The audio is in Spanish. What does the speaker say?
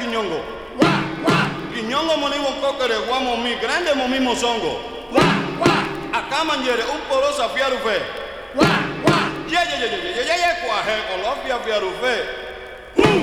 quiñongo. Quiñongo monimo cóquere guamo mi grande momimo songo. Acá manjere un porosa fiarufe. Ye cuaje colofia fiarufe.